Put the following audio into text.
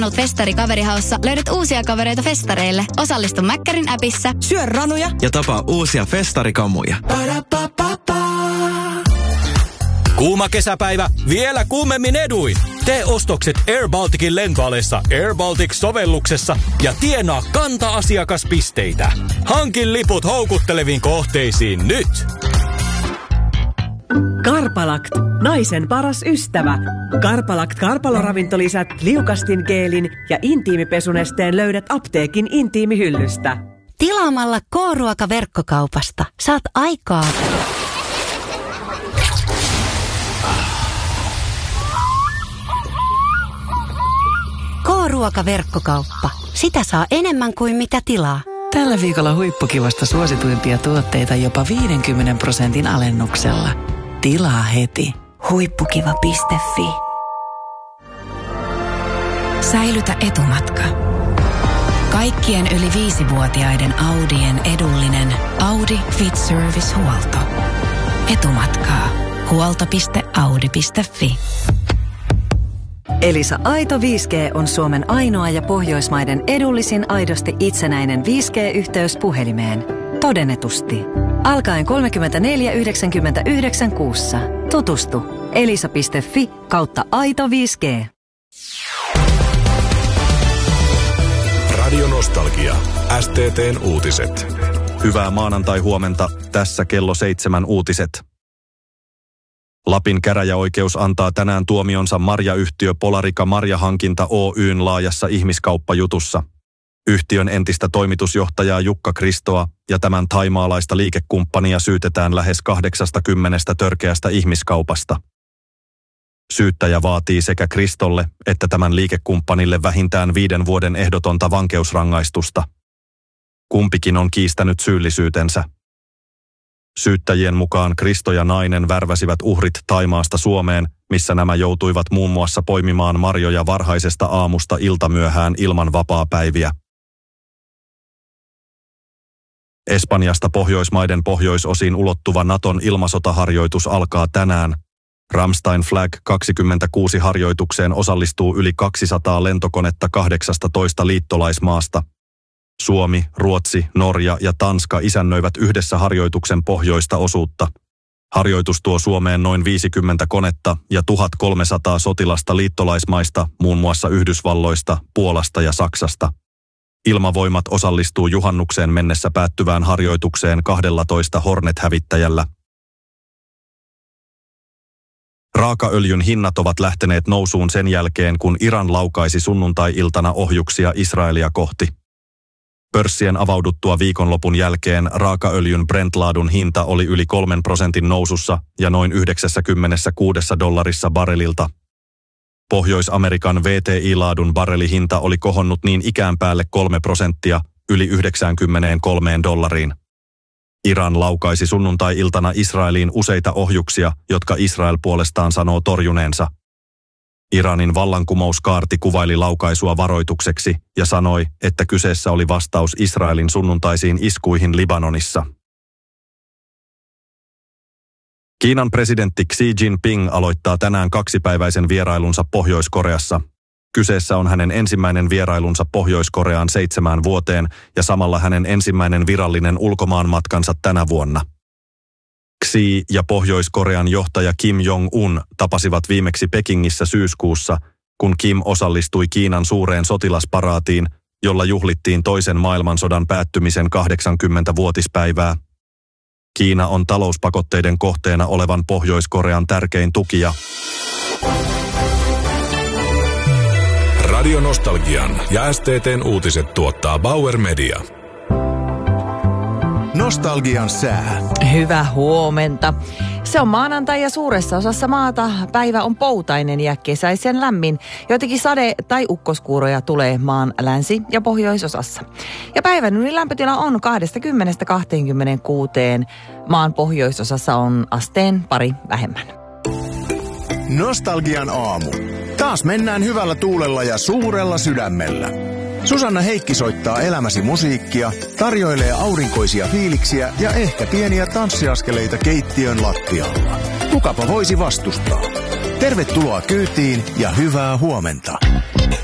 Festari Kaverihaussa löydät uusia kavereita festareille. Osallistu Mäkkärin appissa. Syö ranuja ja tapaa uusia festarikamuja. Kuuma kesäpäivä, vielä kuumemmin eduin. Tee ostokset Air Balticin lentoalessa Air Baltic-sovelluksessa ja tienaa kanta-asiakaspisteitä. Hankin liput houkutteleviin kohteisiin nyt. Karpalakt, naisen paras ystävä. Karpalakt karpaloravintolisät, liukastingeelin ja intiimipesunesteen löydät apteekin intiimihyllystä. Tilaamalla K-ruoka-verkkokaupasta saat aikaa. K-ruoka-verkkokauppa. Sitä saa enemmän kuin mitä tilaa. Tällä viikolla huippukivasta suosituimpia tuotteita jopa 50% alennuksella. Tilaa heti. Huippukiva.fi. Säilytä etumatka. Kaikkien yli 5-vuotiaiden Audien edullinen Audi Fit Service -huolto. Etumatkaa. Huolto.audi.fi. Elisa Aito 5G on Suomen ainoa ja Pohjoismaiden edullisin aidosti itsenäinen 5G-yhteys puhelimeen. Todennetusti. Alkaen 34,99 kuussa. Tutustu. elisa.fi/Aito 5G. Radio Nostalgia. STT:n uutiset. Hyvää maanantai-huomenta. Tässä kello 7 uutiset. Lapin käräjäoikeus antaa tänään tuomionsa marjayhtiö Polarica Marjahankinta Oyn laajassa ihmiskauppajutussa. Yhtiön entistä toimitusjohtajaa Jukka Kristoa ja tämän thaimaalaista liikekumppania syytetään lähes 80 törkeästä ihmiskaupasta. Syyttäjä vaatii sekä Kristolle että tämän liikekumppanille vähintään 5 vuoden ehdotonta vankeusrangaistusta. Kumpikin on kiistänyt syyllisyytensä. Syyttäjien mukaan Kristo ja nainen värväsivät uhrit Thaimaasta Suomeen, missä nämä joutuivat muun muassa poimimaan marjoja varhaisesta aamusta iltamyöhään ilman vapaapäiviä. Espanjasta Pohjoismaiden pohjoisosiin ulottuva Naton ilmasotaharjoitus alkaa tänään. Ramstein Flag 26 harjoitukseen osallistuu yli 200 lentokonetta 18 liittolaismaasta. Suomi, Ruotsi, Norja ja Tanska isännöivät yhdessä harjoituksen pohjoista osuutta. Harjoitus tuo Suomeen noin 50 konetta ja 1300 sotilasta liittolaismaista, muun muassa Yhdysvalloista, Puolasta ja Saksasta. Ilmavoimat osallistuu juhannukseen mennessä päättyvään harjoitukseen 12 Hornet-hävittäjällä. Raakaöljyn hinnat ovat lähteneet nousuun sen jälkeen, kun Iran laukaisi sunnuntai-iltana ohjuksia Israelia kohti. Pörssien avauduttua viikonlopun jälkeen raakaöljyn Brent-laadun hinta oli yli 3% nousussa ja noin $96 barrelilta. Pohjois-Amerikan WTI-laadun barrelihinta oli kohonnut niin ikään päälle 3%, yli $93. Iran laukaisi sunnuntai-iltana Israeliin useita ohjuksia, jotka Israel puolestaan sanoo torjuneensa. Iranin vallankumouskaarti kuvaili laukaisua varoitukseksi ja sanoi, että kyseessä oli vastaus Israelin sunnuntaisiin iskuihin Libanonissa. Kiinan presidentti Xi Jinping aloittaa tänään 2-päiväisen vierailunsa Pohjois-Koreassa. Kyseessä on hänen ensimmäinen vierailunsa Pohjois-Koreaan 7 vuoteen ja samalla hänen ensimmäinen virallinen ulkomaanmatkansa tänä vuonna. Xi ja Pohjois-Korean johtaja Kim Jong-un tapasivat viimeksi Pekingissä syyskuussa, kun Kim osallistui Kiinan suureen sotilasparaatiin, jolla juhlittiin toisen maailmansodan päättymisen 80-vuotispäivää. Kiina on talouspakotteiden kohteena olevan Pohjois-Korean tärkein tukija. Radio Nostalgian ja STT:n uutiset tuottaa Bauer Media. Nostalgian sää. Hyvää huomenta. Se on maanantai ja suuressa osassa maata päivä on poutainen ja kesäisen lämmin. Joitakin sade- tai ukkoskuuroja tulee maan länsi- ja pohjoisosassa. Ja päivän ylilämpötila on 20–26. Maan pohjoisosassa on asteen pari vähemmän. Nostalgian aamu. Taas mennään hyvällä tuulella ja suurella sydämellä. Susanna Heikki soittaa elämäsi musiikkia, tarjoilee aurinkoisia fiiliksiä ja ehkä pieniä tanssiaskeleita keittiön lattialla. Kukapa voisi vastustaa? Tervetuloa kyytiin ja hyvää huomenta.